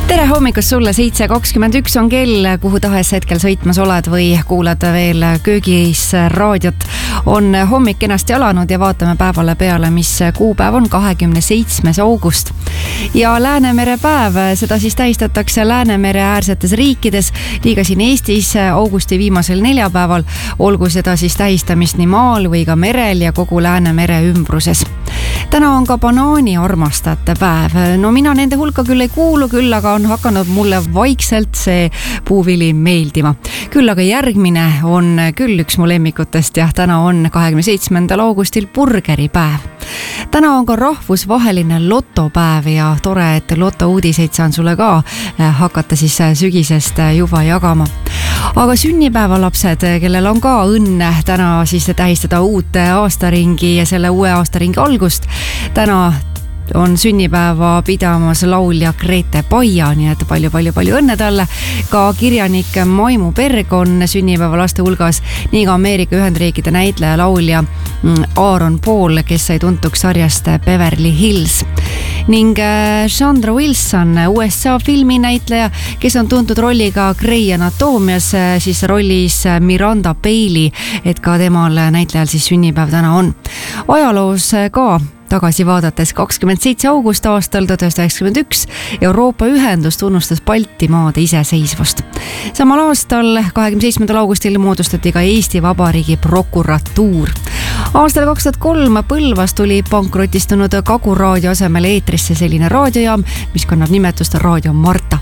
Tere hommikust sulle, 7.21 on kell, kuhu tahes hetkel sõitmas oled või kuulad veel köögis raadiot. On hommik kenasti alanud ja vaatame päevale peale, mis kuupäev on 27. august. Ja Läänemere päev, seda siis tähistatakse Läänemere äärsetes riikides, nii ka siin Eestis augusti viimasel neljapäeval, olgu seda siis tähistamist nii maal või ka merel ja kogu Läänemere ümbruses. Täna on ka banaani armastajate päev. No mina nende hulka küll ei kuulu, küll aga on hakanud mulle vaikselt see puuvili meeldima. Küll aga järgmine on küll üks mu lemmikutest ja täna on 27. augustil burgeripäev. Täna on ka rahvusvaheline lotopäev ja tore, et lotouudiseid saan sulle ka hakata siis sügisest juba jagama. Aga sünnipäevalapsed, kellel on ka õnne täna siis tähistada uut aastaringi ja selle uue aastaringi algust, täna on sünnipäeva pidamas laulja Grete Paia, nii et palju õnne talle. Ka kirjanik Maimu Berg on sünnipäeva laste hulgas, nii ka Ameerika Ühendriikide näitleja laulja Aaron Paul, kes sai tuntuks sarjast Beverly Hills. Ning Sandra Wilson, USA filminäitleja, kes on tuntud rolliga Grey Anatomias, siis rollis Miranda Bailey, et ka temal näitlejal siis sünnipäev täna on. Ajaloos ka tagasi vaadates 27. august aastal 1991 Euroopa ühendus tunnustas Baltimaade iseseisvust. Samal aastal 27. augustil moodustati ka Eesti Vabariigi prokuratuur. Aastal 2003 Põlvas tuli pankrotistunud Kagu-raadio asemel eetrisse selline raadiojaam, mis kannab nimetust Raadio Marta.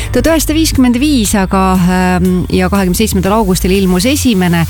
1955 aga ja 27. augustil ilmus esimene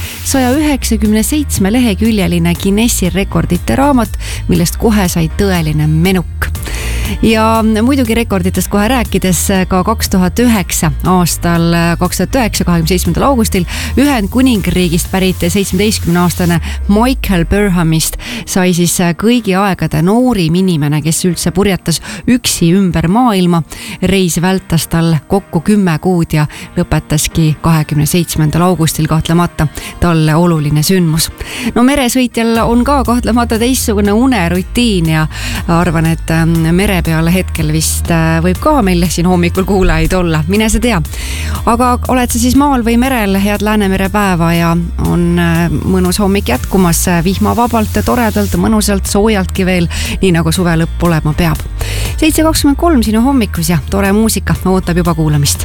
197 leheküljeline Guinessi rekordite raamat, millest kohe sai tõeline menuk. Ja muidugi rekorditest kohe rääkides ka 2009 aastal 27. augustil Ühendkuningriigist pärit 17-aastane Michael Burnhamist sai siis kõigi aegade noorim inimene, kes üldse purjetas üksi ümber maailma. Reis vältas tal kokku 10 kuud ja lõpetaski 27. augustil kahtlemata talle oluline sündmus. No meresõitjal on ka kahtlemata teistsugune unerutiin ja arvan, et mere peale hetkel vist võib ka meil siin hommikul kuulajaid olla, mine sa tea. Aga oled sa siis maal või merel, head Läänemere päeva ja on mõnus hommik jätkumas vihmavabalt, toredalt, mõnusalt, soojaltki veel, nii nagu suve lõpp olema peab. 7.23 sinu hommikus ja tore muusika ootab juba kuulamist.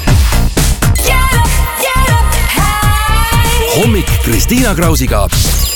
Hommik Kristiina Krausiga.